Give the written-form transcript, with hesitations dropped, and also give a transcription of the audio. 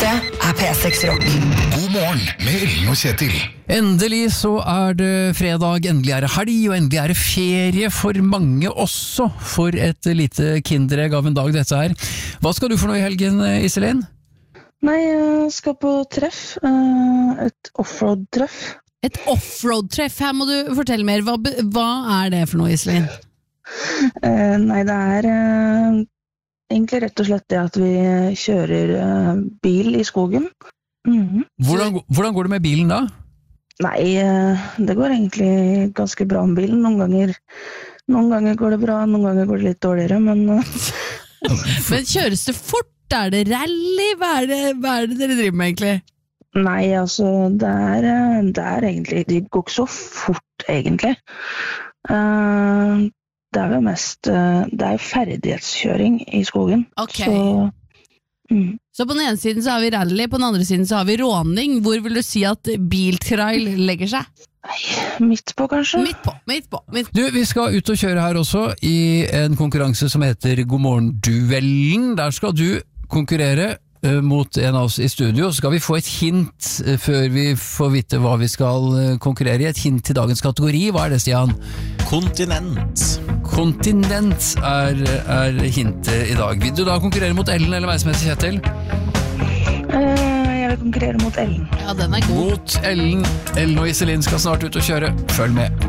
Dette P6 Rock. God morgen med Ellen og Kjetil. Endelig så det fredag, endelig det helg, og endelig det ferie for mange også, for et lite kinderegg av en dag dette her. Hva skal du for noe i helgen, Iselin? Nei, jeg skal på treff, et offroad-treff. Et offroad-treff, her må du fortelle mer. Hva det for noe, Iselin? Nei, det egentlig rett og slett det at vi kjører bil i skogen. Hvordan går det med bilen da? Nei, det går egentlig ganske bra med bilen. Noen ganger går det bra, noen ganger går det litt dårligere, men... Men kjøres det fort? Det rally? Hva det dere driver med egentlig? Nei, altså, det egentlig... Det går ikke så fort, egentlig. Det jo mest... Det jo ferdighetskjøring i skogen. Ok. Så på den ene siden så har vi rally, på den andre siden så har vi råning. Hvor vil du si at biltrail legger seg? Nei, midt på kanskje? Midt på. Du, vi skal ut og kjøre her også i en konkurranse som heter God morgen duellen. Der skal du konkurrere mot en av oss i studio. Så skal vi få et hint før vi får vite hva vi skal konkurrere i. Et hint til dagens kategori. Hva det, Stian? Kontinent. Kontinent hintet i dag. Vil du da konkurrere mot Ellen eller meg som heter Kjetil? Jeg vil konkurrere mot Ellen. Ja, den god. Mot Ellen. Ellen og Iselin skal snart ut og kjøre. Følg med.